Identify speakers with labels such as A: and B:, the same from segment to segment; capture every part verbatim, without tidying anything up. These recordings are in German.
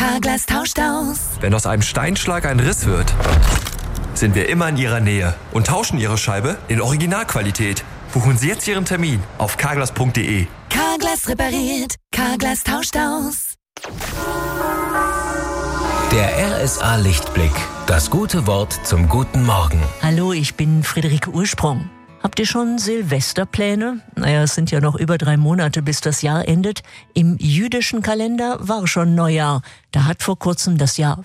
A: Carglass tauscht aus.
B: Wenn aus einem Steinschlag ein Riss wird, sind wir immer in Ihrer Nähe und tauschen Ihre Scheibe in Originalqualität. Buchen Sie jetzt Ihren Termin auf carglass punkt de.
A: Carglass repariert, Carglass tauscht aus.
C: Der R S A Lichtblick. Das gute Wort zum guten Morgen.
D: Hallo, ich bin Friederike Ursprung. Habt ihr schon Silvesterpläne? Naja, es sind ja noch über drei Monate, bis das Jahr endet. Im jüdischen Kalender war schon Neujahr. Da hat vor kurzem das Jahr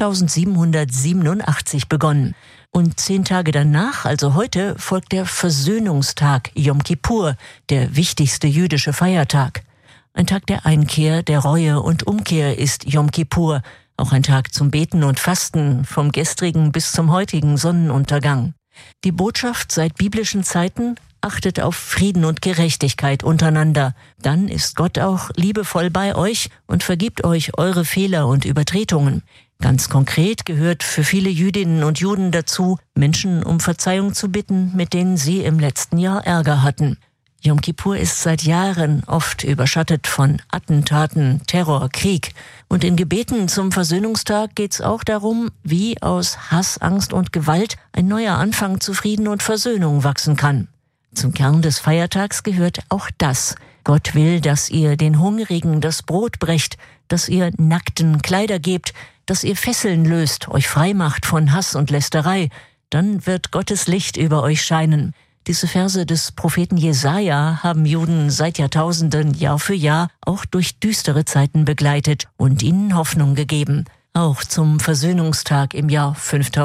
D: fünftausendsiebenhundertsiebenundachtzig begonnen. Und zehn Tage danach, also heute, folgt der Versöhnungstag, Yom Kippur, der wichtigste jüdische Feiertag. Ein Tag der Einkehr, der Reue und Umkehr ist Yom Kippur. Auch ein Tag zum Beten und Fasten, vom gestrigen bis zum heutigen Sonnenuntergang. Die Botschaft seit biblischen Zeiten: achtet auf Frieden und Gerechtigkeit untereinander. Dann ist Gott auch liebevoll bei euch und vergibt euch eure Fehler und Übertretungen. Ganz konkret gehört für viele Jüdinnen und Juden dazu, Menschen um Verzeihung zu bitten, mit denen sie im letzten Jahr Ärger hatten. Yom Kippur ist seit Jahren oft überschattet von Attentaten, Terror, Krieg. Und in Gebeten zum Versöhnungstag geht's auch darum, wie aus Hass, Angst und Gewalt ein neuer Anfang zu Frieden und Versöhnung wachsen kann. Zum Kern des Feiertags gehört auch das. Gott will, dass ihr den Hungrigen das Brot brecht, dass ihr Nackten Kleider gebt, dass ihr Fesseln löst, euch frei macht von Hass und Lästerei. Dann wird Gottes Licht über euch scheinen. Diese Verse des Propheten Jesaja haben Juden seit Jahrtausenden Jahr für Jahr auch durch düstere Zeiten begleitet und ihnen Hoffnung gegeben. Auch zum Versöhnungstag im Jahr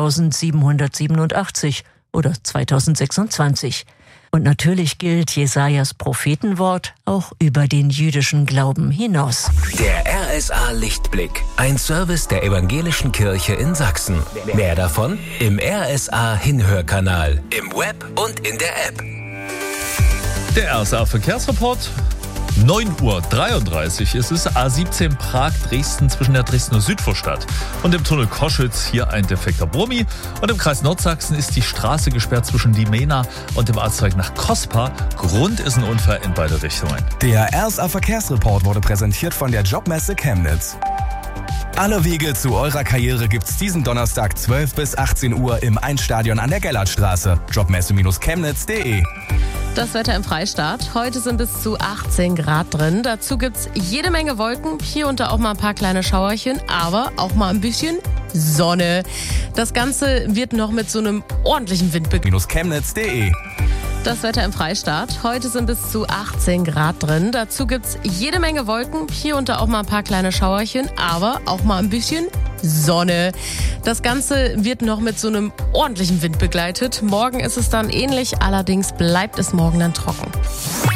D: fünftausendsiebenhundertsiebenundachtzig oder zweitausendsechsundzwanzig. Und natürlich gilt Jesajas Prophetenwort auch über den jüdischen Glauben hinaus.
C: Der R S A Lichtblick. Ein Service der Evangelischen Kirche in Sachsen. Mehr davon im R S A Hinhörkanal, im Web und in der App.
E: Der R S A Verkehrsreport. neun Uhr dreiunddreißig ist es, A siebzehn Prag-Dresden zwischen der Dresdner Südvorstadt und dem Tunnel Koschitz, hier ein defekter Brummi. Und im Kreis Nordsachsen ist die Straße gesperrt zwischen Dimena und dem Ortsteil nach Kospa. Grund ist ein Unfall in beide Richtungen.
F: Der R S A Verkehrsreport wurde präsentiert von der Jobmesse Chemnitz. Alle Wege zu eurer Karriere gibt's diesen Donnerstag zwölf bis achtzehn Uhr im Einstadion an der Gellertstraße. Jobmesse Chemnitz punkt de.
G: Das Wetter im Freistaat. Heute sind bis zu achtzehn Grad drin. Dazu gibt's jede Menge Wolken. Hier und da auch mal ein paar kleine Schauerchen, aber auch mal ein bisschen Sonne. Das Ganze wird noch mit so einem ordentlichen Wind begleitet.
F: Chemnitz punkt de.
G: Das Wetter im Freistaat. Heute sind bis zu achtzehn Grad drin. Dazu gibt's jede Menge Wolken. Hier und da auch mal ein paar kleine Schauerchen, aber auch mal ein bisschen Sonne. Das Ganze wird noch mit so einem ordentlichen Wind begleitet. Morgen ist es dann ähnlich, allerdings bleibt es morgen dann trocken.